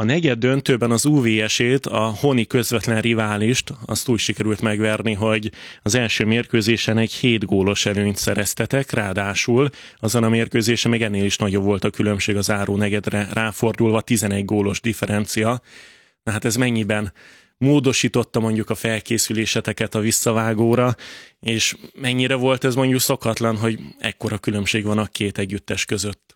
A negyed döntőben az UVS-ét, a honi közvetlen riválist, azt úgy sikerült megverni, hogy az első mérkőzésen egy 7 gólos előnyt szereztetek, ráadásul azon a mérkőzésen még ennél is nagyobb volt a különbség az záró negyedre ráfordulva, 11 gólos differencia. Na hát ez mennyiben módosította mondjuk a felkészüléseteket a visszavágóra, és mennyire volt ez mondjuk szokatlan, hogy ekkora különbség van a két együttes között?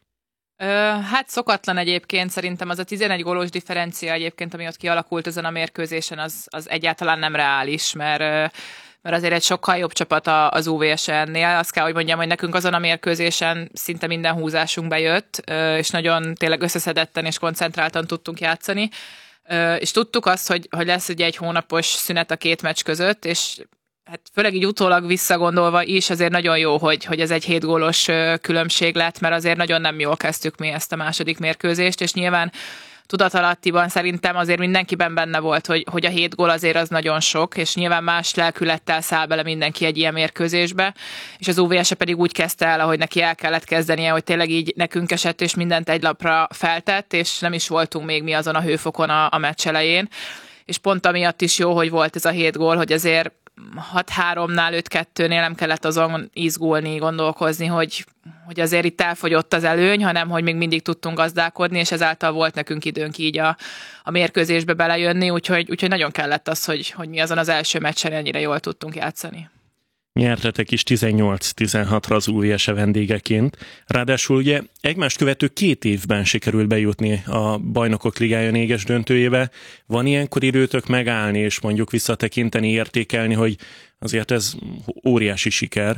Hát szokatlan egyébként, szerintem az a 11 gólos differencia egyébként, ami ott kialakult ezen a mérkőzésen, az egyáltalán nem reális, mert azért egy sokkal jobb csapat az UVS-ennél. Azt kell, hogy mondjam, hogy nekünk azon a mérkőzésen szinte minden húzásunk bejött, és nagyon tényleg összeszedetten és koncentráltan tudtunk játszani. És tudtuk azt, hogy lesz ugye egy hónapos szünet a két meccs között, és hát főleg így utólag visszagondolva is azért nagyon jó, hogy ez egy 7 gólos különbség lett, mert azért nagyon nem jól kezdtük mi ezt a második mérkőzést, és nyilván tudatalattiban szerintem azért mindenkiben benne volt, hogy a 7 gól azért az nagyon sok, és nyilván más lelkülettel száll bele mindenki egy ilyen mérkőzésbe, és az UVS-e pedig úgy kezdte el, ahogy neki el kellett kezdenie, hogy tényleg így nekünk esett, és mindent egy lapra feltett, és nem is voltunk még mi azon a hőfokon a meccs elején, és pont amiatt is jó, hogy volt ez a 7 gól, hogy azért 6-3-nál, 5-2-nél nem kellett azon izgulni, gondolkozni, hogy azért itt elfogyott az előny, hanem hogy még mindig tudtunk gazdálkodni, és ezáltal volt nekünk időnk így a mérkőzésbe belejönni, úgyhogy nagyon kellett az, hogy mi azon az első meccsen ennyire jól tudtunk játszani. Nyertetek is 18-16-ra az UVS vendégeként. Ráadásul ugye egymást követő 2 évben sikerült bejutni a Bajnokok Ligája 4-es döntőjébe. Van ilyenkor időtök megállni és mondjuk visszatekinteni, értékelni, hogy azért ez óriási siker?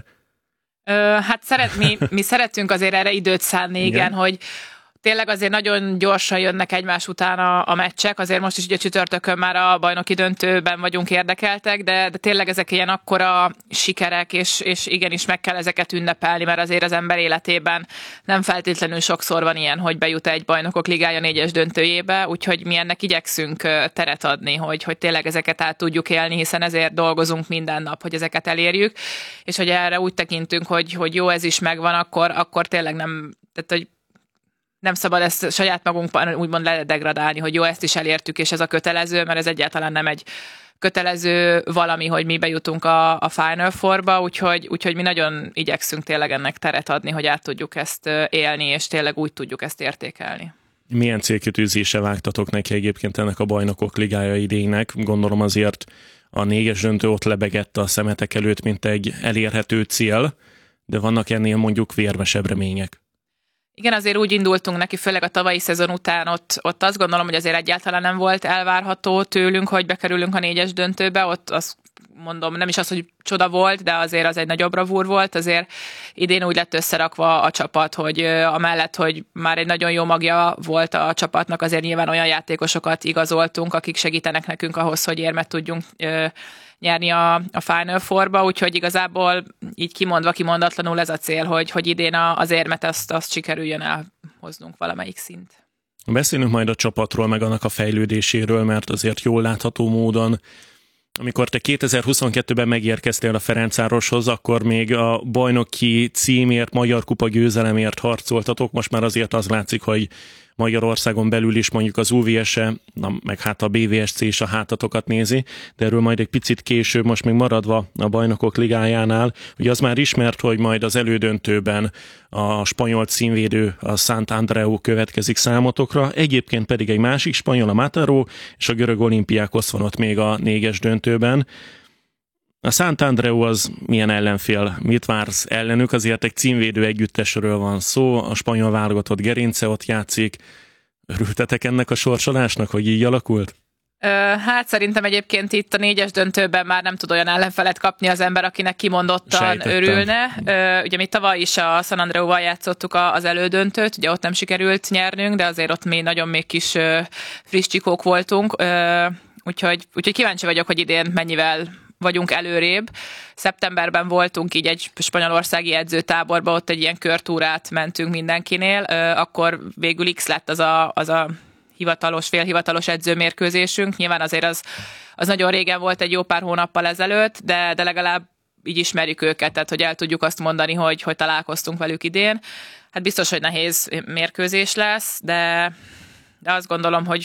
Hát mi szeretünk azért erre időt szánni, igen, hogy tényleg azért nagyon gyorsan jönnek egymás után a meccsek, azért most is ugye csütörtökön már a bajnoki döntőben vagyunk érdekeltek, de tényleg ezek ilyen akkora sikerek, és igenis meg kell ezeket ünnepelni, mert azért az ember életében nem feltétlenül sokszor van ilyen, hogy bejut egy Bajnokok Ligája 4-es döntőjébe, úgyhogy mi ennek igyekszünk teret adni, hogy tényleg ezeket át tudjuk élni, hiszen ezért dolgozunk minden nap, hogy ezeket elérjük, és hogy erre úgy tekintünk, hogy jó, ez is megvan, akkor tényleg nem, tehát hogy nem szabad ezt saját magunkban úgymond ledegradálni, hogy jó, ezt is elértük, és ez a kötelező, mert ez egyáltalán nem egy kötelező valami, hogy mi bejutunk a Final Fourba, úgyhogy mi nagyon igyekszünk tényleg ennek teret adni, hogy át tudjuk ezt élni, és tényleg úgy tudjuk ezt értékelni. Milyen célkitűzése vágtatok neki egyébként ennek a Bajnokok Ligája idénynek? Gondolom azért a 4-es döntő ott lebegett a szemetek előtt, mint egy elérhető cél, de vannak ennél mondjuk vérmesebb remények. Igen, azért úgy indultunk neki, főleg a tavalyi szezon után, ott azt gondolom, hogy azért egyáltalán nem volt elvárható tőlünk, hogy bekerülünk a 4-es döntőbe, ott azt mondom, nem is az, hogy csoda volt, de azért az egy nagyobb bravúr volt, azért idén úgy lett összerakva a csapat, hogy amellett, hogy már egy nagyon jó magja volt a csapatnak, azért nyilván olyan játékosokat igazoltunk, akik segítenek nekünk ahhoz, hogy érmet tudjunk nyerni a Final Fourba, úgyhogy igazából így kimondatlanul ez a cél, hogy idén az érmet azt sikerüljön elhoznunk valamelyik szint. Beszélünk majd a csapatról, meg annak a fejlődéséről, mert azért jól látható módon, amikor te 2022-ben megérkeztél a Ferencvároshoz, akkor még a bajnoki címért, Magyar Kupa győzelemért harcoltatok, most már azért az látszik, hogy Magyarországon belül is mondjuk az UVS-e, meg hát a BVSC is a hátatokat nézi, de erről majd egy picit később, most még maradva a Bajnokok Ligájánál, ugye az már ismert, hogy majd az elődöntőben a spanyol címvédő, a Sant Andreu következik számotokra, egyébként pedig egy másik spanyol, a Mataró, és a görög Olympiákos van ott még a 4-es döntőben. A Sant Andreu az milyen ellenfél? Mit vársz ellenük? Azért egy címvédő együttesről van szó, a spanyol válogatott gerince ott játszik. Örültetek ennek a sorsolásnak, hogy így alakult? Hát szerintem egyébként itt a 4-es döntőben már nem tud olyan ellenfelet kapni az ember, akinek kimondottan örülne. Ugye mi tavaly is a San Andreuval játszottuk az elődöntőt, ugye ott nem sikerült nyernünk, de azért ott mi nagyon még kis friss csikók voltunk. Úgyhogy kíváncsi vagyok, hogy idén mennyivel vagyunk előrébb. Szeptemberben voltunk így egy spanyolországi edzőtáborba, ott egy ilyen körtúrát mentünk mindenkinél, akkor végül X lett az a hivatalos, félhivatalos edzőmérkőzésünk. Nyilván azért az nagyon régen volt, egy jó pár hónappal ezelőtt, de legalább így ismerjük őket, tehát hogy el tudjuk azt mondani, hogy találkoztunk velük idén. Hát biztos, hogy nehéz mérkőzés lesz, de azt gondolom,